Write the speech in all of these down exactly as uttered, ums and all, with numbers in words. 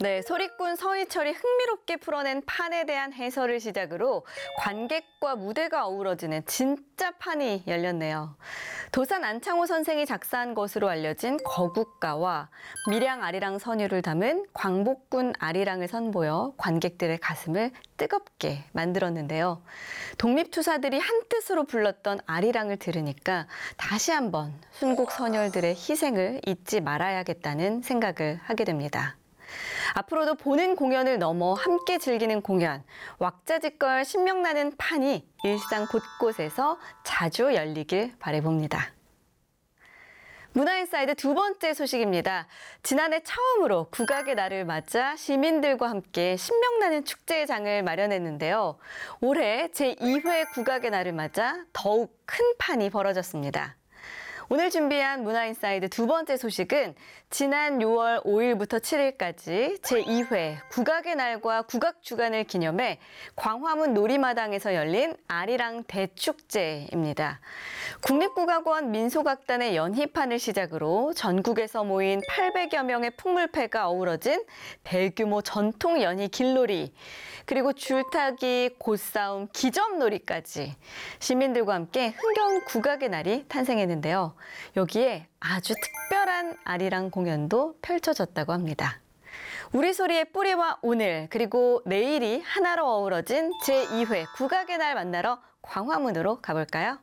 네, 소리꾼 서희철이 흥미롭게 풀어낸 판에 대한 해설을 시작으로 관객과 무대가 어우러지는 진짜 판이 열렸네요. 도산 안창호 선생이 작사한 것으로 알려진 거국가와 밀양 아리랑 선율을 담은 광복군 아리랑을 선보여 관객들의 가슴을 뜨겁게 만들었는데요. 독립투사들이 한뜻으로 불렀던 아리랑을 들으니까 다시 한번 순국 선열들의 희생을 잊지 말아야겠다는 생각을 하게 됩니다. 앞으로도 보는 공연을 넘어 함께 즐기는 공연, 왁자지껄 신명나는 판이 일상 곳곳에서 자주 열리길 바라봅니다. 문화인사이드 두 번째 소식입니다. 지난해 처음으로 국악의 날을 맞아 시민들과 함께 신명나는 축제의 장을 마련했는데요. 올해 제이 회 국악의 날을 맞아 더욱 큰 판이 벌어졌습니다. 오늘 준비한 문화인사이드 두 번째 소식은 지난 유월 오일부터 칠일까지 제이 회 국악의 날과 국악주간을 기념해 광화문 놀이마당에서 열린 아리랑 대축제입니다. 국립국악원 민속악단의 연희판을 시작으로 전국에서 모인 팔백여 명의 풍물패가 어우러진 대규모 전통 연희 길놀이, 그리고 줄타기, 곧싸움, 기점놀이까지 시민들과 함께 흥겨운 국악의 날이 탄생했는데요. 여기에 아주 특별한 아리랑 공연도 펼쳐졌다고 합니다. 우리 소리의 뿌리와 오늘, 그리고 내일이 하나로 어우러진 제이 회 국악의 날 만나러 광화문으로 가볼까요?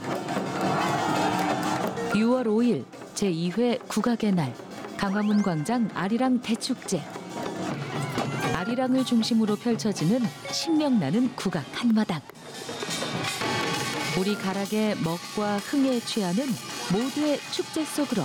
유월 오일 제이 회 국악의 날, 광화문 광장 아리랑 대축제. 아리랑을 중심으로 펼쳐지는 신명나는 국악 한마당. 우리 가락의 먹과 흥에 취하는 모두의 축제 속으로.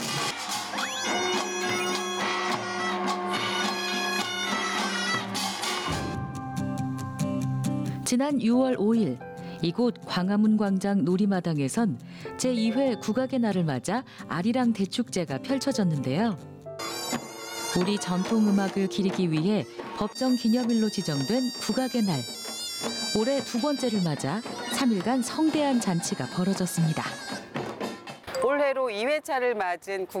지난 유월 오일 이곳 광화문 광장 놀이마당에선 제이 회 국악의 날을 맞아 아리랑 대축제가 펼쳐졌는데요. 우리 전통음악을 기리기 위해 법정 기념일로 지정된 국악의 날. 올해 두 번째를 맞아 삼 일간 성대한 잔치가 벌어졌습니다. 올해로 이 회차를 맞은